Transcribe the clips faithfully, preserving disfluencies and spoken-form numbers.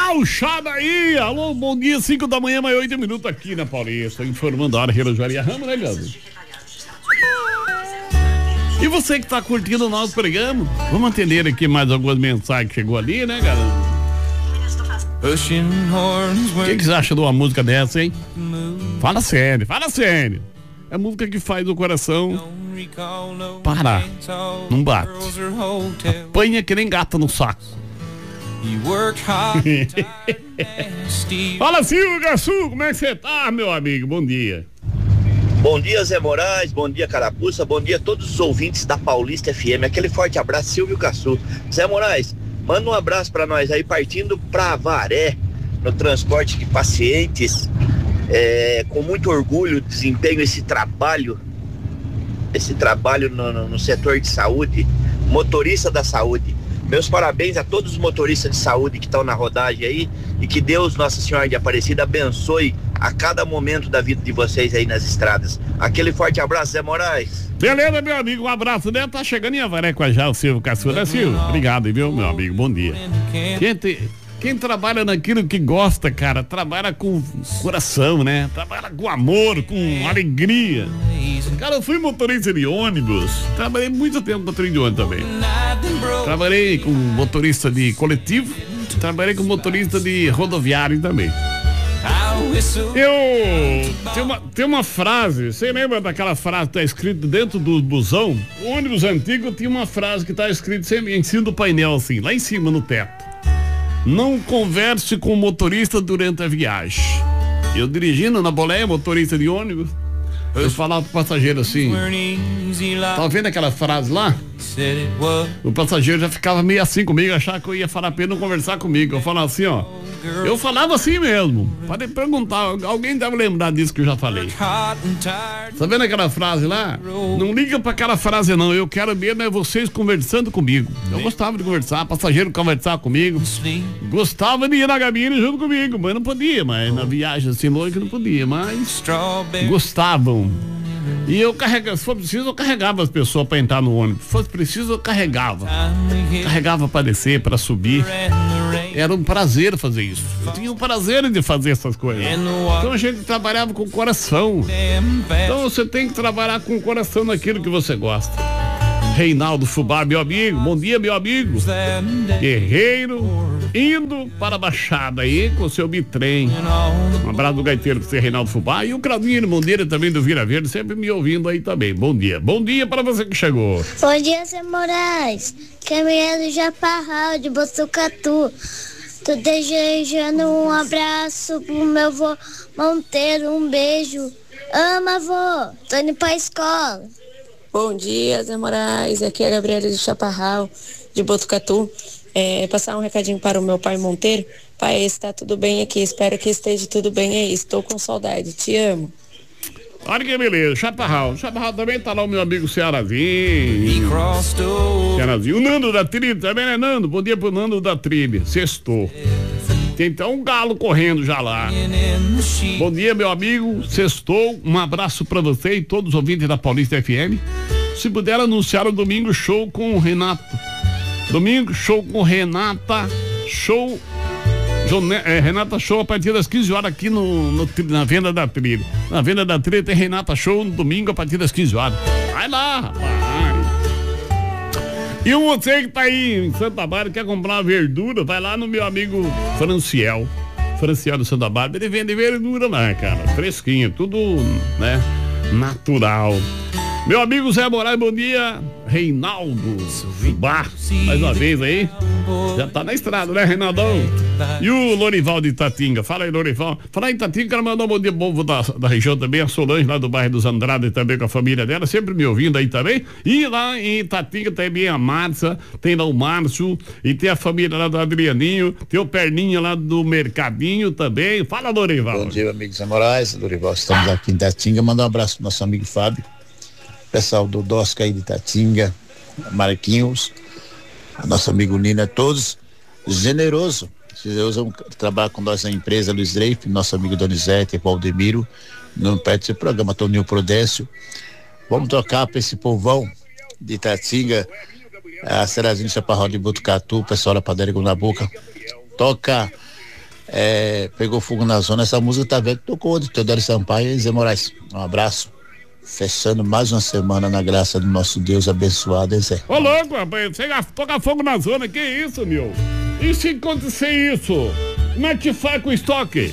gauchada aí, alô, bom dia, cinco da manhã, mais oito minutos aqui na Paulista, informando a hora relojaria Ramos, né, Gabi? E você que tá curtindo o nosso programa, vamos atender aqui mais algumas mensagens que chegou ali, né, galera? O que, que você acha de uma música dessa, hein? Fala sério, fala sério. É música que faz o coração parar, não bate. Apanha que nem gata no saco. Fala, Silvio Garçu, como é que você tá, meu amigo? Bom dia. Bom dia, Zé Moraes, bom dia, Carapuça, bom dia a todos os ouvintes da Paulista F M. Aquele forte abraço, Silvio Garçu. Zé Moraes, manda um abraço pra nós aí, partindo pra Avaré, no transporte de pacientes. É, com muito orgulho desempenho esse trabalho, esse trabalho no, no, no setor de saúde, motorista da saúde. Meus parabéns a todos os motoristas de saúde que estão na rodagem aí e que Deus, Nossa Senhora de Aparecida, abençoe a cada momento da vida de vocês aí nas estradas. Aquele forte abraço, Zé Moraes. Beleza, meu amigo, um abraço, né? Tá chegando em Avaré com a já o Silvio Garçu, né, Silvio? Obrigado, viu, meu amigo, bom dia. Gente, quem trabalha naquilo que gosta, cara, trabalha com coração, né? Trabalha com amor, com alegria. Cara, eu fui motorista de ônibus, trabalhei muito tempo motorista de ônibus também. Trabalhei com motorista de coletivo, trabalhei com motorista de rodoviário também. Eu tem uma, tem uma frase, você lembra daquela frase que tá escrito dentro do busão? O ônibus antigo tinha uma frase que tá escrito em cima do painel, assim, lá em cima no teto. Não converse com o motorista durante a viagem. Eu dirigindo na boleia, motorista de ônibus, eu falava pro passageiro assim, tá vendo aquela frase lá? O passageiro já ficava meio assim comigo, achava que eu ia falar pra ele não conversar comigo. Eu falava assim, ó, eu falava assim mesmo. Pode perguntar, alguém deve lembrar disso que eu já falei. Tá vendo aquela frase lá? Não liga pra aquela frase não, eu quero mesmo é vocês conversando comigo. Eu gostava de conversar, passageiro conversar comigo, gostava de ir na cabine junto comigo, mas não podia, mas na viagem assim longe não podia, mas gostavam. E eu carregava, se for preciso, eu carregava as pessoas para entrar no ônibus. Se fosse preciso, eu carregava. Carregava para descer, para subir. Era um prazer fazer isso. Eu tinha um prazer de fazer essas coisas. Então a gente trabalhava com o coração. Então você tem que trabalhar com o coração naquilo que você gosta. Reinaldo Fubá, meu amigo, bom dia, meu amigo. Guerreiro, indo para a Baixada aí com o seu bitrem. Um abraço do gaiteiro para você, Reinaldo Fubá. E o Claudinho Mondeira também do Vira Verde, sempre me ouvindo aí também. Bom dia, bom dia para você que chegou. Bom dia, Zé Moraes. Caminhão do Japarral de Botucatu. Tô desejando um abraço pro meu vô Monteiro, um beijo. Ama, vô, tô indo pra escola. Bom dia, Zé Moraes, aqui é a Gabriela de Chaparral, de Botucatu. É, passar um recadinho para o meu pai Monteiro. Pai, está tudo bem aqui, espero que esteja tudo bem aí, estou com saudade, te amo. Olha que beleza, Chaparral. Chaparral também tá lá o meu amigo Cearazinho. Cearazinho. O Nando da Trilha também, né, Nando? Bom dia pro Nando da Trilha, sextou. Tem então um galo correndo já lá. Bom dia, meu amigo, sextou, um abraço pra você e todos os ouvintes da Paulista F M. Se puder anunciar o domingo show com o Renato. Domingo show com Renata, show, é, Renata Show a partir das quinze horas aqui no, no, na Venda da Trilha. Na Venda da Trilha tem Renata Show no domingo a partir das quinze horas. Vai lá, rapaz. E você que tá aí em Santa Bárbara, quer comprar uma verdura, vai lá no meu amigo Franciel. Franciel do Santa Bárbara, ele vende verdura lá, cara. Fresquinha, tudo, né, natural. Meu amigo Zé Moraes, bom dia. Reinaldo Fubá, mais uma vez aí. Já tá na estrada, né, Reinaldão? E o Lorival de Itatinga. Fala aí, Lorival. Fala aí, Itatinga, quero mandar um bom dia bom da, da região também. A Solange, lá do bairro dos Andrade, também com a família dela, sempre me ouvindo aí também. E lá em Itatinga também a Márcia, tem lá o Márcio, e tem a família lá do Adrianinho, tem o Perninha lá do Mercadinho também. Fala, Lorival. Bom dia, amigo Zé Moraes. Lorival, estamos aqui em Itatinga. Mandar um abraço pro nosso amigo Fábio. Pessoal do Dosca aí de Itatinga, Marquinhos, nosso amigo Nina, todos generoso. Generoso trabalha com nossa empresa, Luiz Dreif, nosso amigo Donizete, Valdemiro, não perde esse programa, Toninho Prodécio. Vamos tocar para esse povão de Itatinga, a Serazinho Chaparral de Botucatu, pessoal da Padaria na Boca. Toca é, pegou fogo na zona. Essa música tá vendo que tocou de Teodoro Sampaio e Zé Moraes. Um abraço. Fechando mais uma semana na graça do nosso Deus abençoado, hein, Zé? Ô louco, rapaz, você toca fogo na zona, que isso, meu? E se acontecer isso? Como é que faz com o estoque?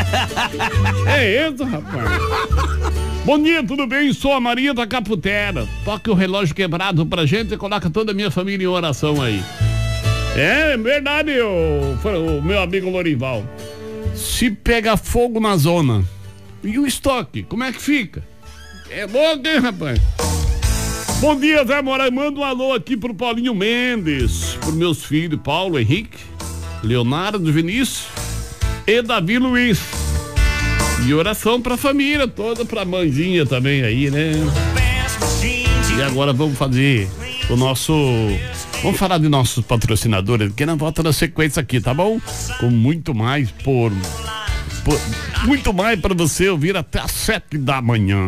É isso, rapaz. Bom dia, tudo bem? Sou a Maria da Caputera. Toque o relógio quebrado pra gente e coloca toda a minha família em oração aí. É verdade, o, o meu amigo Lorival. Se pega fogo na zona, e o estoque, como é que fica? É louco, hein, rapaz? Bom dia, Zé Moraes. Manda um alô aqui pro Paulinho Mendes, pro meus filhos Paulo, Henrique, Leonardo, Vinícius e Davi Luiz. E oração pra família toda, pra mãezinha também aí, né? E agora vamos fazer o nosso... Vamos falar de nossos patrocinadores, que não volta na sequência aqui, tá bom? Com muito mais por... por muito mais pra você ouvir até às sete da manhã.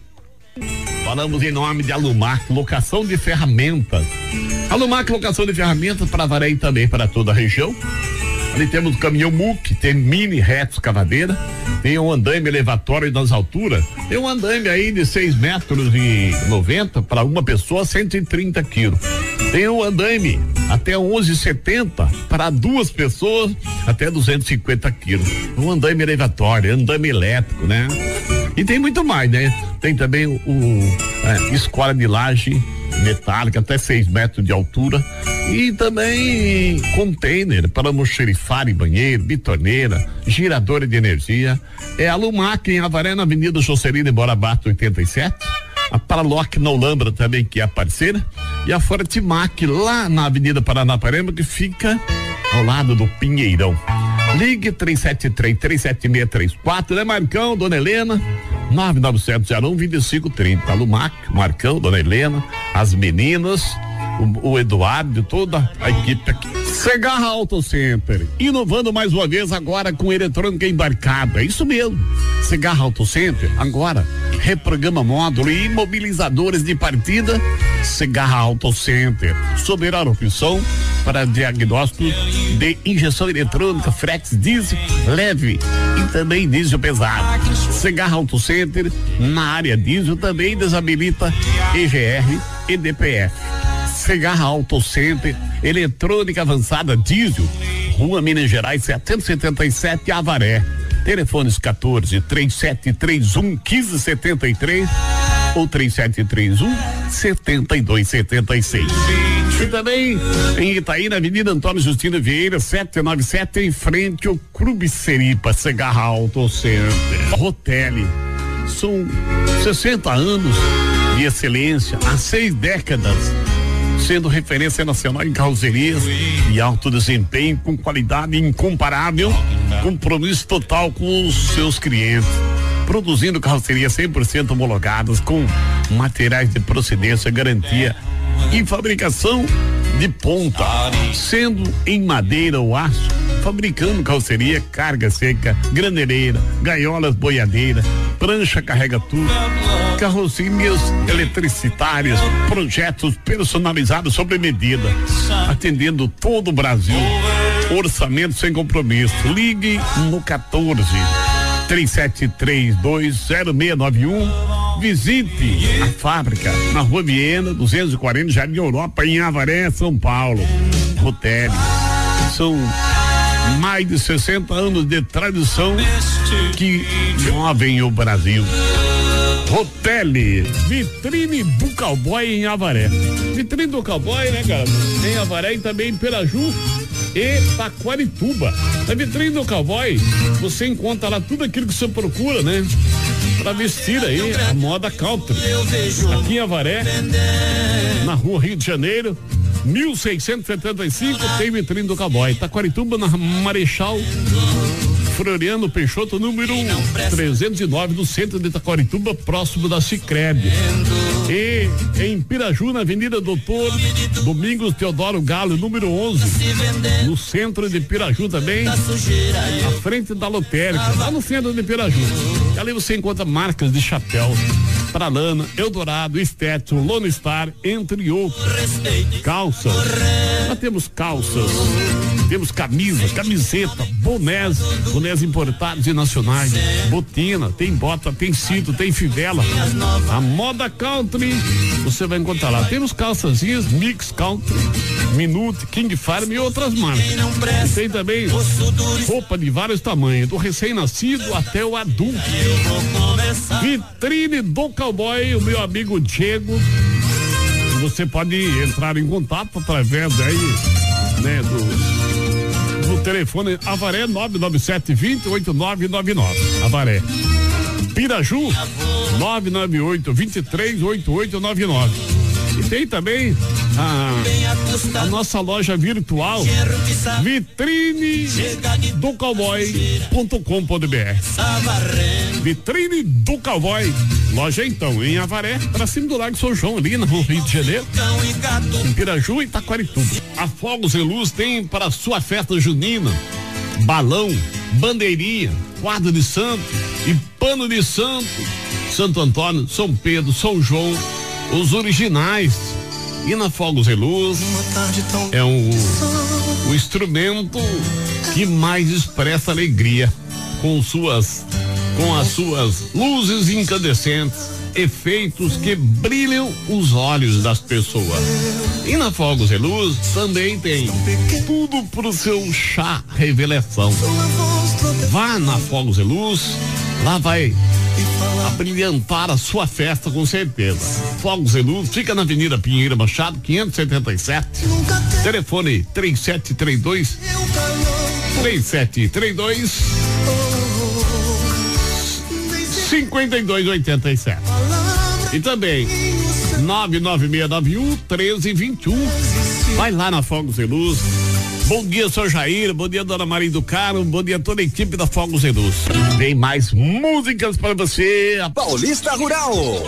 Falamos em nome de Alumac, locação de ferramentas. Alumac, locação de ferramentas para Avaré e também para toda a região. Ali temos o caminhão Muc, tem mini reto escavadeira, tem um andaime elevatório nas alturas, tem um andaime aí de seis metros e noventa para uma pessoa, cento e trinta quilos. Tem um andaime até onze e setenta para duas pessoas, até duzentos e cinquenta quilos. Um andaime elevatório, andaime elétrico, né? E tem muito mais, né? Tem também o, o é, escola de laje metálica até seis metros de altura e também container para almoxerifar e banheiro, bitorneira, giradora de energia. É a Lumac em Avaré, na Avenida Jocelino Borabato oitenta e sete. A Paraloc na Olambra também, que é a parceira, e a Fortimac lá na Avenida Paranaparema, que fica ao lado do Pinheirão. Ligue três sete três, três sete seis três quatro, né, Marcão, Dona Helena, nove nove sete zero um, dois cinco três zero. Lumac, Marcão, Dona Helena, as meninas, o, o Eduardo, toda a equipe aqui. Segarra Auto Center, inovando mais uma vez agora com eletrônica embarcada, é isso mesmo. Segarra Auto Center, agora reprograma módulo e imobilizadores de partida. Segarra Auto Center, soberana opção para diagnóstico de injeção eletrônica, fretes diesel leve e também diesel pesado. Segarra Auto Center, na área diesel, também desabilita E G R e D P F. Segarra Auto Center, eletrônica avançada diesel, Rua Minas Gerais setecentos e setenta e sete, Avaré. Telefones quatorze, três sete três um, quinze setenta e três ou três sete três um, setenta e dois setenta e seis. E também em Itaí, na Avenida Antônio Justino Vieira, setecentos e noventa e sete, em frente ao Clube Seripa. Segarra Auto Center. Rotelli. São sessenta anos de excelência, há seis décadas, sendo referência nacional em carrocerias e alto desempenho, com qualidade incomparável, compromisso total com os seus clientes, produzindo carrocerias cem por cento homologadas, com materiais de procedência, garantia e fabricação de ponta, sendo em madeira ou aço, fabricando carroceria, carga seca, graneleira, gaiolas boiadeira, prancha carrega tudo, carrocerias eletricitárias, projetos personalizados sob medida, atendendo todo o Brasil, orçamento sem compromisso. Ligue no quatorze, três sete três dois, zero seis nove um. Visite a fábrica na Rua Viena, duzentos e quarenta, Jardim Europa, em Avaré, São Paulo. Rotelli. São mais de sessenta anos de tradição que movem o Brasil. Rotelli, vitrine do cowboy em Avaré. Vitrine do cowboy, né, cara? Em Avaré e também em Piraju e Taquarituba. Na vitrine do cowboy, você encontra lá tudo aquilo que você procura, né? Pra vestir aí a moda country. Aqui em Avaré, na Rua Rio de Janeiro, mil seiscentos e setenta e cinco, tem vitrine do cowboy. Taquarituba, na Marechal Floriano Peixoto, número trezentos e nove, do centro de Taquarituba, próximo da Sicredi. E em Piraju, na Avenida Doutor Domingos Teodoro Galo, número onze, no centro de Piraju também, à frente da lotérica, lá no centro de Piraju. E ali você encontra marcas de chapéu, Pralana, Eldorado, Estétil, Lone Star, entre outros. Calças, nós temos calças Temos camisas, camiseta, bonés, bonés importados e nacionais, botina, tem bota, tem cinto, tem fivela. A moda country, você vai encontrar lá. Temos calçazinhas, mix country, Minute, King Farm e outras marcas. E tem também roupa de vários tamanhos, do recém-nascido até o adulto. Vitrine do Cowboy, o meu amigo Diego. Você pode entrar em contato através aí, né, do, do telefone Avaré nove nove sete dois zero oito nove nove nove. Avaré. Piraju nove nove oito dois três oito oito nove nove. E tem também a, a nossa loja virtual vitrine do cowboy ponto com ponto br. Vitrine do Cowboy. Loja então em Avaré, pra cima do Lago São João, ali no Rio de Janeiro, em Piraju e Taquarituba. A Fogos e Luz tem para sua festa junina balão, bandeirinha, quadro de santo e pano de santo. Santo Antônio, São Pedro, São João, os originais. E na Fogos e Luz é o, o instrumento que mais expressa alegria, com suas com as suas luzes incandescentes, efeitos que brilham os olhos das pessoas. E na Fogos e Luz também tem tudo pro seu chá revelação. Vá na Fogos e Luz, lá vai abrilhantar a sua festa com certeza. Fogos e Luz fica na Avenida Pinheiro Machado, quinhentos e setenta e sete. Telefone três sete três dois três sete três dois cinquenta e dois oitenta e sete. E também nove nove seis nove um treze vinte e um. Vai lá na Fogos e Luz. Bom dia, seu Jair. Bom dia, dona Maria do Carmo. Bom dia a toda a equipe da Fogos e Luz. Tem mais músicas para você. Paulista Rural.